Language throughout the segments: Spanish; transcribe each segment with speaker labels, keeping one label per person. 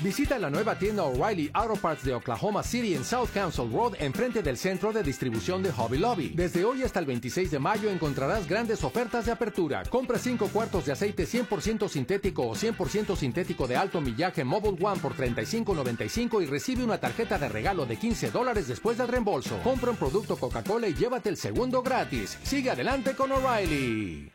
Speaker 1: Visita la nueva tienda O'Reilly Auto Parts de Oklahoma City en South Council Road, enfrente del centro de distribución de Hobby Lobby. Desde hoy hasta el 26 de mayo encontrarás grandes ofertas de apertura. Compra 5 cuartos de aceite 100% sintético o 100% sintético de alto millaje Mobil 1 por $35.95 y recibe una tarjeta de regalo de $15 después del reembolso. Compra un producto Coca-Cola y llévate el segundo gratis. Sigue adelante con O'Reilly.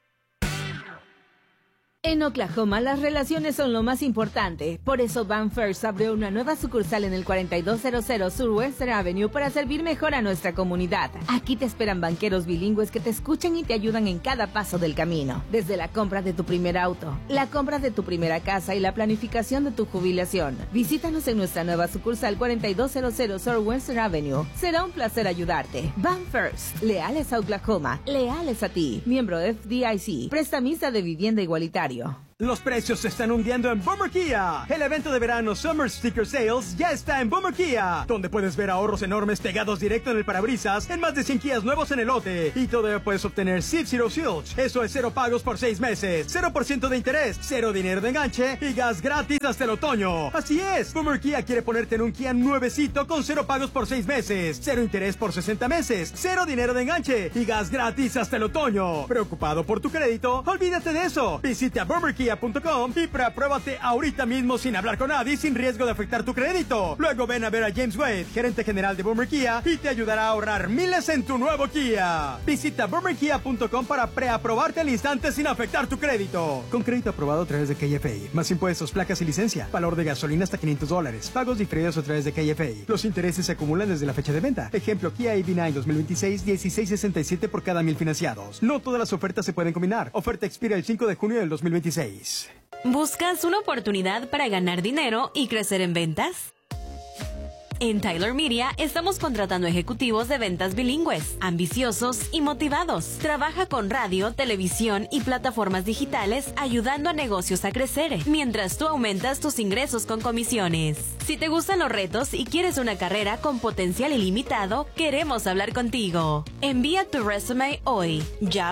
Speaker 2: En Oklahoma, las relaciones son lo más importante. Por eso, BankFirst abrió una nueva sucursal en el 4200 Sur Western Avenue para servir mejor a nuestra comunidad. Aquí te esperan banqueros bilingües que te escuchan y te ayudan en cada paso del camino. Desde la compra de tu primer auto, la compra de tu primera casa y la planificación de tu jubilación. Visítanos en nuestra nueva sucursal 4200 Sur Western Avenue. Será un placer ayudarte. BankFirst, leales a Oklahoma, leales a ti. Miembro FDIC, prestamista de vivienda igualitario.
Speaker 3: Los precios se están hundiendo en Boomer Kia. El evento de verano Summer Sticker Sales ya está en Boomer Kia, donde puedes ver ahorros enormes pegados directo en el parabrisas en más de 100 Kias nuevos en el lote. Y todavía puedes obtener Zero Silch. Eso es 0 pagos por 6 meses, 0% de interés, 0 dinero de enganche y gas gratis hasta el otoño. Así es, Boomer Kia quiere ponerte en un Kia nuevecito con 0 pagos por 6 meses, 0 interés por 60 meses, 0 dinero de enganche y gas gratis hasta el otoño. ¿Preocupado por tu crédito? Olvídate de eso. Visita BoomerKia.com y pruébate ahorita mismo sin hablar con nadie, sin riesgo de afectar tu crédito. Luego ven a ver a James Wade, gerente general de Boomer Kia, y te ayudará a ahorrar miles en tu nuevo Kia. Visita BoomerKia.com para preaprobarte al instante sin afectar tu crédito. Con crédito aprobado a través de KFA. Más impuestos, placas y licencia. Valor de gasolina hasta $500. Pagos diferidos a través de KFA. Los intereses se acumulan desde la fecha de venta. Ejemplo, Kia EV9 2026, 1667 por cada 1000 financiados. No todas las ofertas se pueden combinar. Oferta expira el 5 de junio del 2026.
Speaker 4: ¿Buscas una oportunidad para ganar dinero y crecer en ventas? En Tyler Media estamos contratando ejecutivos de ventas bilingües, ambiciosos y motivados. Trabaja con radio, televisión y plataformas digitales, ayudando a negocios a crecer, mientras tú aumentas tus ingresos con comisiones. Si te gustan los retos y quieres una carrera con potencial ilimitado, queremos hablar contigo. Envía tu resume hoy.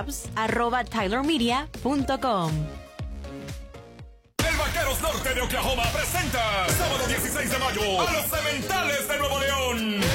Speaker 4: jobs@tylermedia.com.
Speaker 5: Vaqueros Norte de Oklahoma presenta sábado 16 de mayo a los Cementales de Nuevo León.